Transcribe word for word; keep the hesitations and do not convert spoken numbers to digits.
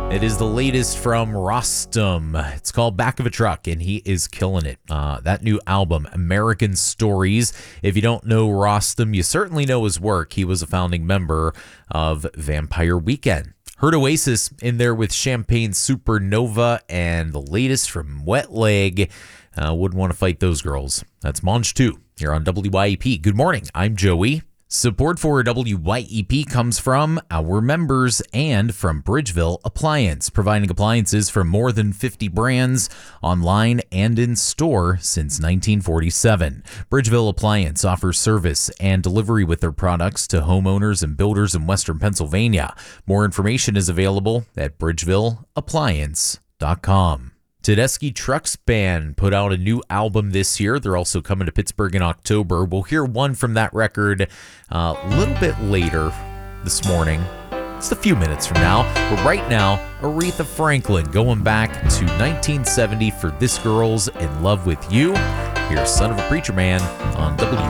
It is the latest from Rostam. It's called Back of a Truck, and he is killing it. Uh, that new album, American Stories. If you don't know Rostam, you certainly know his work. He was a founding member of Vampire Weekend. Heard Oasis in there with Champagne Supernova, and the latest from Wet Leg. Uh, wouldn't want to fight those girls. That's Monge two here on W Y E P. Good morning. I'm Joey. Support for W Y E P comes from our members and from Bridgeville Appliance, providing appliances from more than fifty brands online and in store since nineteen forty-seven. Bridgeville Appliance offers service and delivery with their products to homeowners and builders in Western Pennsylvania. More information is available at bridgeville appliance dot com. Tedeschi Trucks Band put out a new album this year. They're also coming to Pittsburgh in October. We'll hear one from that record uh, a little bit later this morning. It's a few minutes from now. But right now, Aretha Franklin going back to nineteen seventy for This Girl's in Love with You. Here's Son of a Preacher Man on W